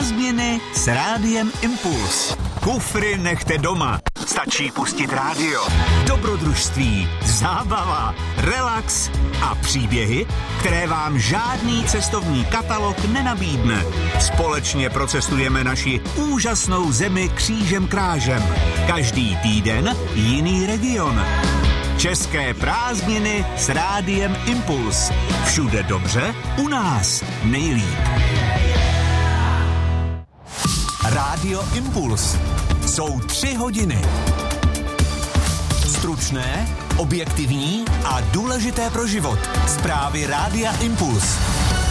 Prázdniny s Rádiem Impuls. Kufry nechte doma. Stačí pustit rádio. Dobrodružství, zábava, relax a příběhy, které vám žádný cestovní katalog nenabídne. Společně procestujeme naši úžasnou zemi křížem krážem. Každý týden jiný region. České prázdniny s Rádiem Impuls. Všude dobře, u nás nejlíp. Rádio Impuls. Jsou 3 hodiny. Stručné, objektivní a důležité pro život. Zprávy Rádia Impuls.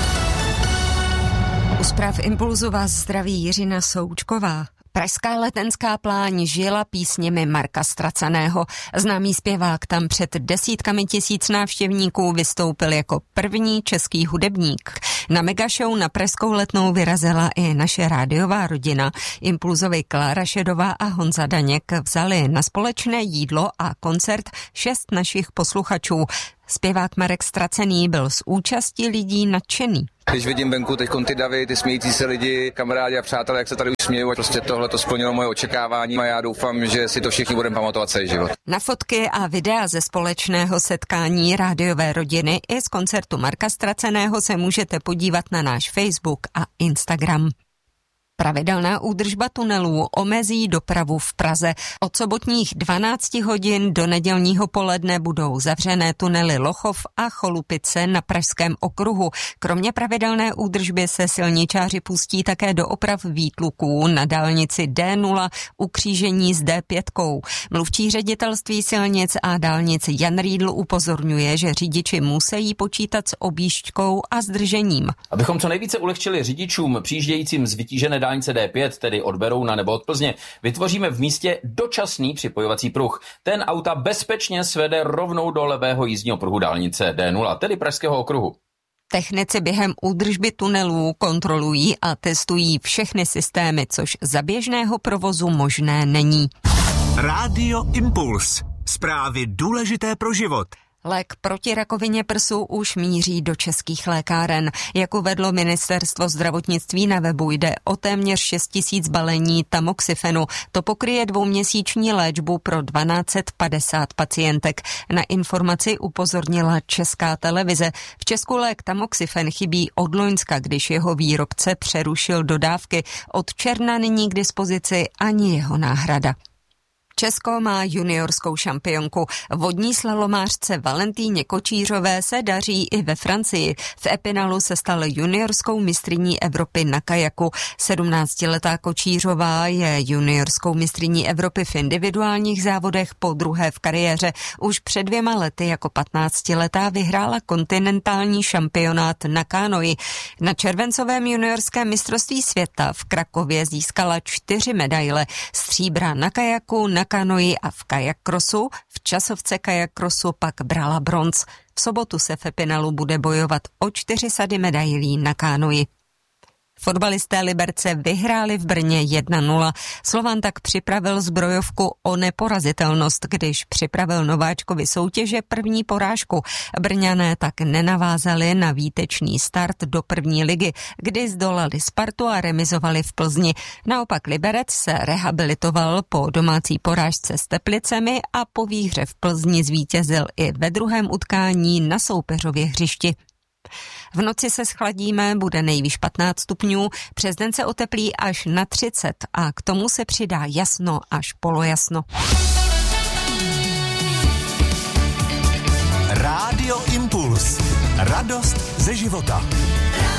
U zpráv Impulzu vás zdraví Jiřina Součková. Pražská letenská pláň žila písněmi Marka Ztraceného. Známý zpěvák tam před desítkami tisíc návštěvníků vystoupil jako první český hudebník. Na megashow na Pražskou Letnou vyrazila i naše rádiová rodina. Impulzovi Klára Šedová a Honza Daněk vzali na společné jídlo a koncert 6 našich posluchačů. Zpěvák Marek Ztracený byl z účasti lidí nadšený. Když vidím venku teď ty davy, ty smějící se lidi, kamarádi a přátelé, jak se tady už smějí, prostě tohle to splnilo moje očekávání a já doufám, že si to všichni budeme pamatovat celý život. Na fotky a videa ze společného setkání rádiové rodiny i z koncertu Marka Ztraceného se můžete podívat na náš Facebook a Instagram. Pravidelná údržba tunelů omezí dopravu v Praze. Od sobotních 12 hodin do nedělního poledne budou zavřené tunely Lochov a Cholupice na Pražském okruhu. Kromě pravidelné údržby se silničáři pustí také do oprav výtluků na dálnici D0 u křížení s D5. Mluvčí ředitelství silnic a dálnic Jan Riedl upozorňuje, že řidiči musí počítat s objížďkou a zdržením. Abychom co nejvíce ulehčili řidičům přijíždějícím z vytížené dálnice D5, tedy od Berouna nebo od Plzně, vytvoříme v místě dočasný připojovací pruh. Ten auta bezpečně svede rovnou do levého jízdního pruhu dálnice D0, tedy Pražského okruhu. Technici během údržby tunelů kontrolují a testují všechny systémy, což za běžného provozu možné není. Rádio Impuls. Zprávy důležité pro život. Lék proti rakovině prsu už míří do českých lékáren. Jak uvedlo ministerstvo zdravotnictví na webu, jde o téměř 6 000 balení tamoxifenu. To pokryje 2měsíční léčbu pro 1250 pacientek. Na informaci upozornila Česká televize. V Česku lék tamoxifen chybí od loňska, když jeho výrobce přerušil dodávky. Od června není k dispozici ani jeho náhrada. Česko má juniorskou šampionku. Vodní slalomářce Valentíně Kočířové se daří i ve Francii. V Epinalu se stala juniorskou mistryní Evropy na kajaku. 17letá Kočířová je juniorskou mistryní Evropy v individuálních závodech po druhé v kariéře. Už před 2 lety jako 15letá vyhrála kontinentální šampionát na kánoji. Na červencovém juniorském mistrovství světa v Krakově získala 4 medaile. Stříbra na kajaku, na kanoji a v kajakrosu, v časovce kajakrosu pak brala bronz. V sobotu se v Epinalu bude bojovat o 4 sady medailí na kánoji. Fotbalisté Liberce vyhráli v Brně 1-0. Slovan tak připravil zbrojovku o neporazitelnost, když připravil nováčkovi soutěže první porážku. Brňané tak nenavázali na výtečný start do první ligy, kdy zdolali Spartu a remizovali v Plzni. Naopak Liberec se rehabilitoval po domácí porážce s Teplicemi a po výhře v Plzni zvítězil i ve druhém utkání na soupeřově hřišti. V noci se schladíme, bude nejvýš 15 stupňů, přes den se oteplí až na 30 a k tomu se přidá jasno až polojasno. Rádio Impuls. Radost ze života.